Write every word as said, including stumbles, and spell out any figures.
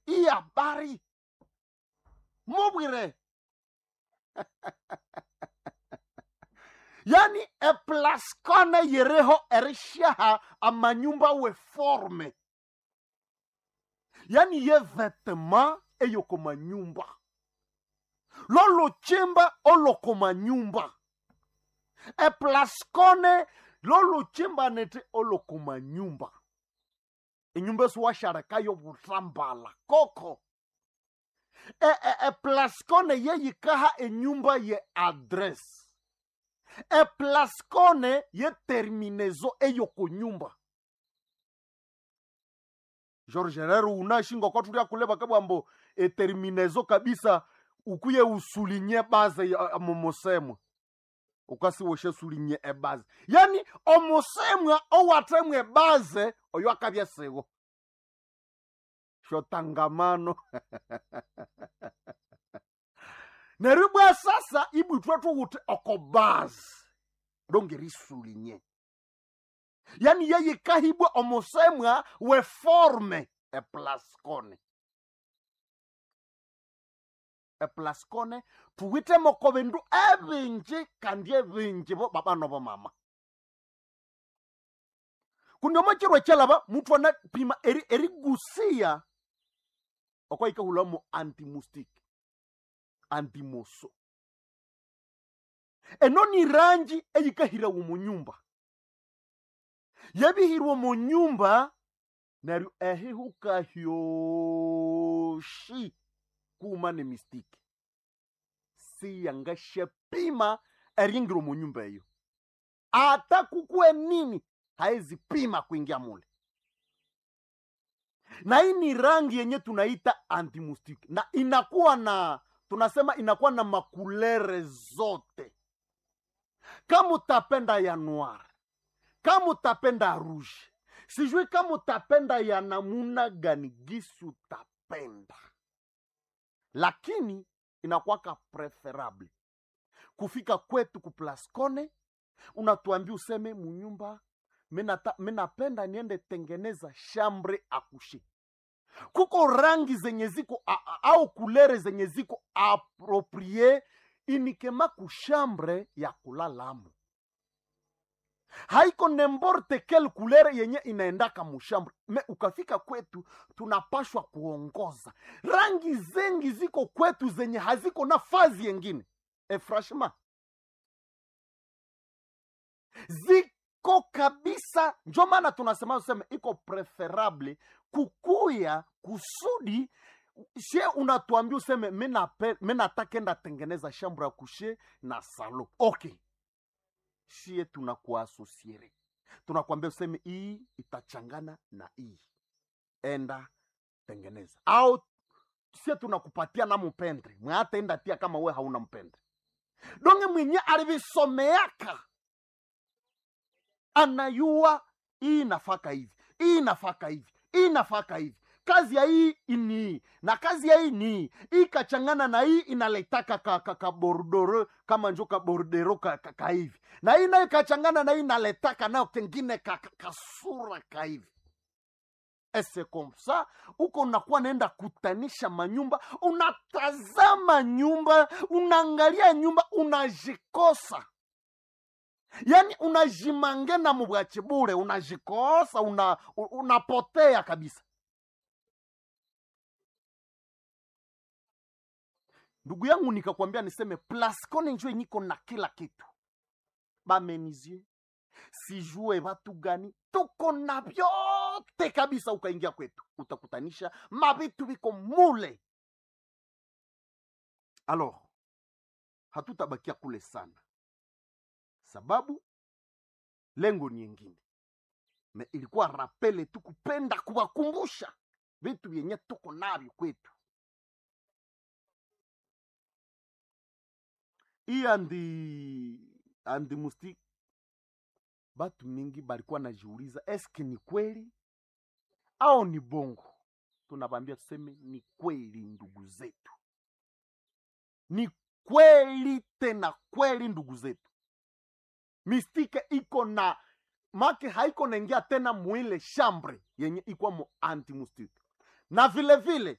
hii habari mubwire. Yani eplaskone yereho erishaha amanyumba we forme. Yani ye vetema eyo koma nyumba. Lolo chimba olo koma nyumba. Eplaskone lolo chimba nete olo koma nyumba. Enyumba suwa sharakayo butambala koko. E, e, e plaskone ye yikaha enyumba ye adres. E plaskone ye terminezo eyo kunyumba. George Herero unashingo kwa tulia kuleba kabambo e terminezo kabisa ukuye usulinye base ya momosemwa. Ukasi woshe sulinye e base. Yani omosemwa owatemwe base oyo akabya sego. Shotangamano. Neribwa sasa ibu tuwatu wote okobaz. Dongeri sulinye. Yani yeye kahibwa omosemwa we forme e plaskone. E plaskone tuwite mokobendu evinji kandi evinji bo baba nobo mama. Kunyomo chirwe chalaba mutu wana pima eri, eri gusia okwa ika hula mo anti-mustik. Antimoso. Eno ni rangi eyika hira mu nyumba. Yabi hira mu nyumba naru ehihuka hyoshi kuma ne mistiki. Si yanga shepima eringiro mu nyumba hiyo. Ata kukue nini haezi pima kuingia mule. Na hii ni rangi yenye tunaita antimustiki. Na inakuwa na tunasema inakuwa na makulere zote. Kama utapenda ya noir, kama utapenda rouge, sijui kama utapenda ya namuna gani gisi utapenda. Lakini inakuwa preferable. Kufika kwetu kuplaskone, unatuambia useme munyumba, mina penda niende tengeneza chambre akushi. Kuko rangi zenye ziko au kulere zenye ziko approprié inikema kushambre ya kulalamu. Haiko nemborte kel kulere yenye inaendaka mushambre. Me ukafika kwetu tunapashwa kuongoza. Rangi zengi ziko kwetu zenye haziko na fazi yengine. E franchement. Ziko kabisa. Njo maana tunasema useme iko preferable kukuya kusudi sie unatuambia useme mena takenda tengeneza shambra ya kushe na salo. Okay. Sie tunakuwa asosiere. Tunakuambia useme hii itachangana na hii. Enda tengeneza. Au sie tunakupatia na mpendre. Mwata enda tia kama we hauna mpendre. Donge mwenye alivisomeaka. Anayua hii nafaka hivi. Hii nafaka hivi. Hii nafaka hivi. Kazi ya hii ini. Na kazi ya hii ni. Hii kachangana na hii inaletaka ka, ka, ka bordoro. Kama njo ka bordero ka, ka, ka hivi. Na hii na kachangana na hii inaletaka nao kengine ka, ka, ka sura ka hivi. Ese komsa. Uko unakuwa naenda kutanisha manyumba. Unatazama nyumba. Unaangalia nyumba. Unajikosa. Yani unajimangena mubwachibure. Unajikosa. Una, unapotea kabisa. Ndugu yangu nikakwambia niseme plaskone njue niko na kila kitu. Bamenizie. Sijue watu gani. Tuko na vyote kabisa ukaingia kwetu. Utakutanisha mabitu viko mule. Alors. Hatutabakia kule sana. Sababu. Lengo ni nyingine. Me ilikuwa rapele tu kupenda kuwakumbusha. Vitu vyenye tuko navyo kwetu. Hii andi andi mustiki batu mingi balikuwa najiuliza eske ni kweli au ni bongo. Tunabambia tuseme ni kweli ndugu zetu. Ni kweli tena kweli ndugu zetu. Mistike iko na make haiko naingia tena mwile chambre yenye iko mo anti mustiki. Na vile vile